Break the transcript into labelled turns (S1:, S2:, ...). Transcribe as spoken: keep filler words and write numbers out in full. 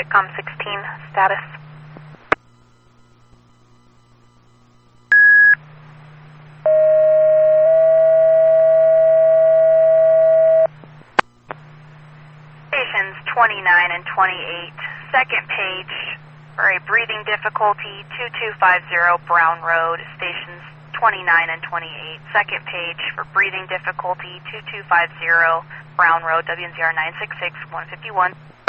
S1: Sitcom sixteen, status. Stations twenty-nine and twenty-eight, second page for a breathing difficulty, two two five zero Brown Road. Stations twenty-nine and twenty-eight, second page for breathing difficulty, two two five zero Brown Road, W N Z R nine six six one five one.